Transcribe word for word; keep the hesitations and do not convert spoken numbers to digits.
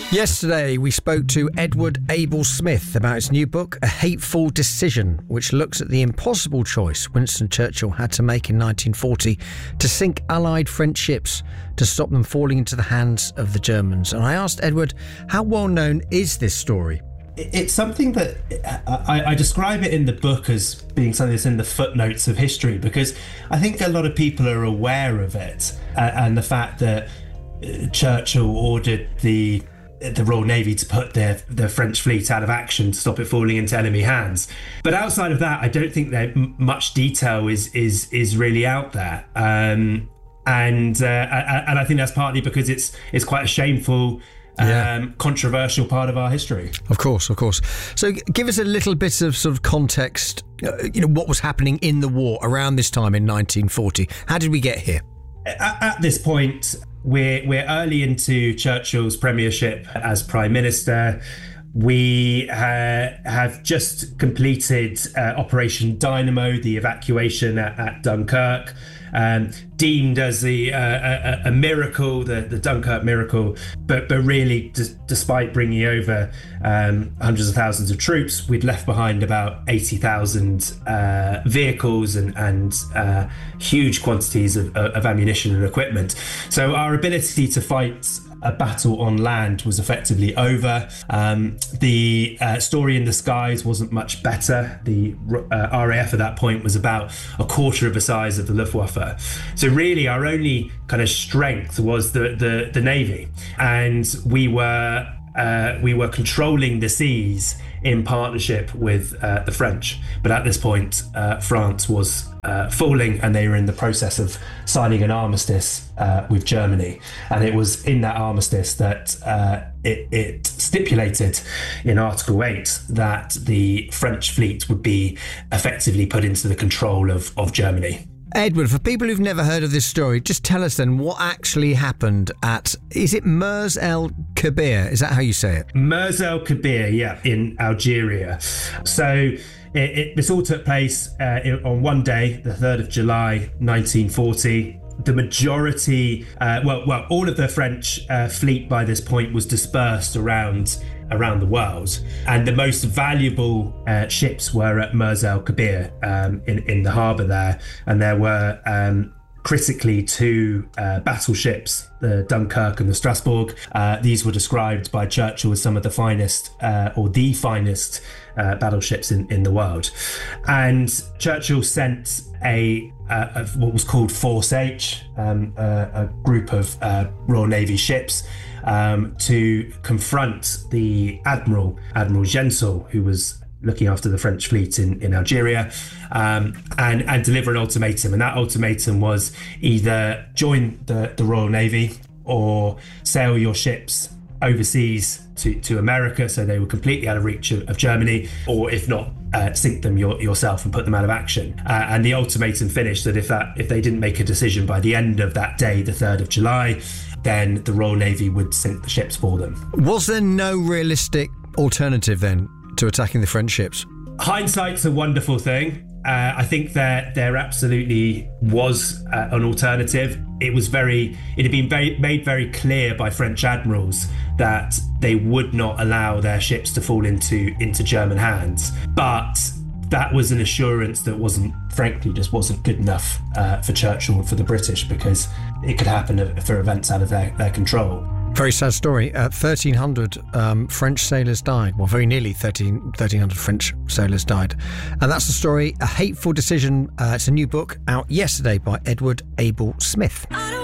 Yesterday, we spoke to Edward Abel Smith about his new book, A Hateful Decision, which looks at the impossible choice Winston Churchill had to make in nineteen forty to sink Allied French ships to stop them falling into the hands of the Germans. And I asked Edward, how well known is this story? It's something that I, I describe it in the book as being something that's in the footnotes of history, because I think a lot of people are aware of it, uh, and the fact that Churchill ordered the the Royal Navy to put their the French fleet out of action to stop it falling into enemy hands. But outside of that, I don't think that much detail is is is really out there. Um, and uh, and I think that's partly because it's it's quite a shameful, Yeah. um, controversial part of our history. Of course, of course. So give us a little bit of sort of context, uh, you know, what was happening in the war around this time in nineteen forty. How did we get here? At, at this point, we're we're early into Churchill's premiership as Prime Minister. We uh, have just completed uh, Operation Dynamo, the evacuation at, at Dunkirk, um, deemed as the, uh, a, a miracle, the, the Dunkirk miracle. But but really, d- despite bringing over um, hundreds of thousands of troops, we'd left behind about eighty thousand uh, vehicles and, and uh, huge quantities of, of ammunition and equipment. So our ability to fight a battle on land was effectively over. Um, the uh, story in the skies wasn't much better. The uh, R A F at that point was about a quarter of the size of the Luftwaffe. So really our only kind of strength was the the, the Navy, and we were uh, we were controlling the seas in partnership with uh, the French. But at this point, uh, France was uh, falling, and they were in the process of signing an armistice uh, with Germany. And it was in that armistice that uh, it, it stipulated in Article eight that the French fleet would be effectively put into the control of, of Germany. Edward, for people who've never heard of this story, just tell us then what actually happened at, is it Mers el Kabir? Is that how you say it? Mers el Kabir, yeah, in Algeria. So it, it, this all took place uh, on one day, the third of July, nineteen forty. The majority, uh, well, well, all of the French uh, fleet by this point was dispersed around around the world, and the most valuable uh, ships were at Mers el Kabir um, in in the harbour there, and there were um, critically two uh, battleships, the Dunkirk and the Strasbourg. Uh, these were described by Churchill as some of the finest uh, or the finest uh, battleships in, in the world. And Churchill sent a, uh, a what was called Force H, um, a, a group of uh, Royal Navy ships, um, to confront the Admiral, Admiral Gensel, who was looking after the French fleet in, in Algeria, um, and, and deliver an ultimatum. And that ultimatum was either join the, the Royal Navy or sail your ships overseas to, to America, so they were completely out of reach of, of Germany, or if not, uh, sink them your, yourself and put them out of action. Uh, and the ultimatum finished that if that if they didn't make a decision by the end of that day, the third of July, then the Royal Navy would sink the ships for them. Was there no realistic alternative then to attacking the French ships? Hindsight's a wonderful thing. Uh, I think there there absolutely was uh, an alternative. It was very, it had been very, made very clear by French admirals that they would not allow their ships to fall into into German hands. But that was an assurance that wasn't, frankly, just wasn't good enough uh, for Churchill and for the British, because it could happen for events out of their, their control. Very sad story. Uh, thirteen hundred um, French sailors died. Well, very nearly thirteen, thirteen hundred French sailors died. And that's the story, A Hateful Decision. Uh, it's a new book out yesterday by Edward Abel Smith.